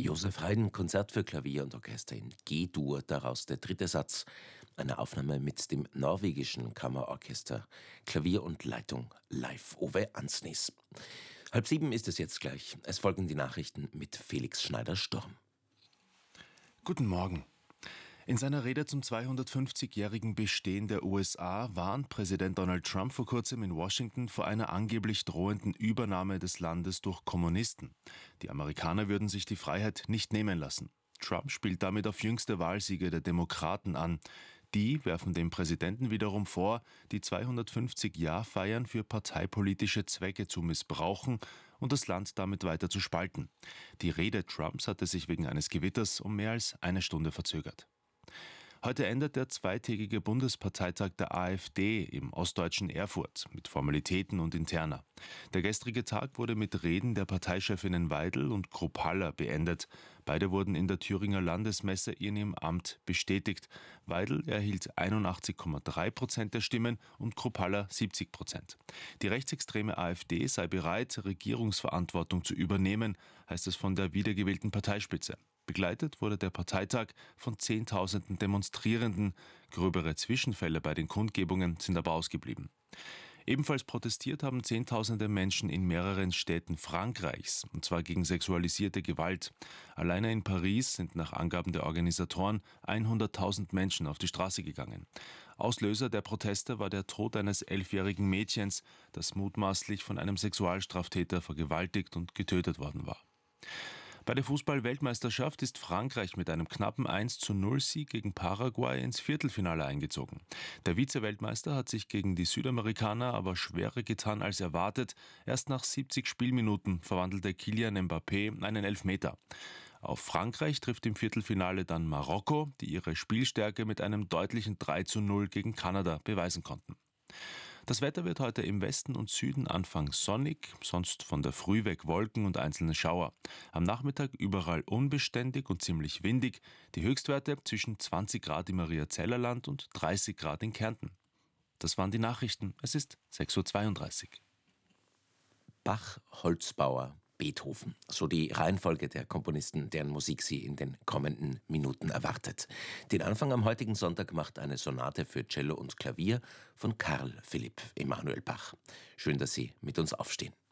Josef Haydn, Konzert für Klavier und Orchester in G-Dur, daraus der dritte Satz. Eine Aufnahme mit dem norwegischen Kammerorchester. Klavier und Leitung live Ove Ansnes. 6:30 ist es jetzt gleich. Es folgen die Nachrichten mit Felix Schneider-Sturm. Guten Morgen. In seiner Rede zum 250-jährigen Bestehen der USA warnt Präsident Donald Trump vor kurzem in Washington vor einer angeblich drohenden Übernahme des Landes durch Kommunisten. Die Amerikaner würden sich die Freiheit nicht nehmen lassen. Trump spielt damit auf jüngste Wahlsiege der Demokraten an. Die werfen dem Präsidenten wiederum vor, die 250-Jahr-Feiern für parteipolitische Zwecke zu missbrauchen und das Land damit weiter zu spalten. Die Rede Trumps hatte sich wegen eines Gewitters um mehr als eine Stunde verzögert. Heute endet der zweitägige Bundesparteitag der AfD im ostdeutschen Erfurt mit Formalitäten und Interna. Der gestrige Tag wurde mit Reden der Parteichefinnen Weidel und Kruppalla beendet. Beide wurden in der Thüringer Landesmesse in ihrem Amt bestätigt. Weidel erhielt 81,3% der Stimmen und Kruppalla 70%. Die rechtsextreme AfD sei bereit, Regierungsverantwortung zu übernehmen, heißt es von der wiedergewählten Parteispitze. Begleitet wurde der Parteitag von Zehntausenden Demonstrierenden. Gröbere Zwischenfälle bei den Kundgebungen sind aber ausgeblieben. Ebenfalls protestiert haben Zehntausende Menschen in mehreren Städten Frankreichs, und zwar gegen sexualisierte Gewalt. Alleine in Paris sind nach Angaben der Organisatoren 100.000 Menschen auf die Straße gegangen. Auslöser der Proteste war der Tod eines 11-jährigen Mädchens, das mutmaßlich von einem Sexualstraftäter vergewaltigt und getötet worden war. Bei der Fußball-Weltmeisterschaft ist Frankreich mit einem knappen 1:0-Sieg gegen Paraguay ins Viertelfinale eingezogen. Der Vize-Weltmeister hat sich gegen die Südamerikaner aber schwerer getan als erwartet. Erst nach 70 Spielminuten verwandelte Kylian Mbappé einen Elfmeter. Auf Frankreich trifft im Viertelfinale dann Marokko, die ihre Spielstärke mit einem deutlichen 3:0 gegen Kanada beweisen konnten. Das Wetter wird heute im Westen und Süden anfangs sonnig, sonst von der Früh weg Wolken und einzelne Schauer. Am Nachmittag überall unbeständig und ziemlich windig. Die Höchstwerte zwischen 20 Grad im Mariazellerland und 30 Grad in Kärnten. Das waren die Nachrichten. Es ist 6:32 Uhr. Bach, Holzbauer, Beethoven. So die Reihenfolge der Komponisten, deren Musik Sie in den kommenden Minuten erwartet. Den Anfang am heutigen Sonntag macht eine Sonate für Cello und Klavier von Carl Philipp Emanuel Bach. Schön, dass Sie mit uns aufstehen.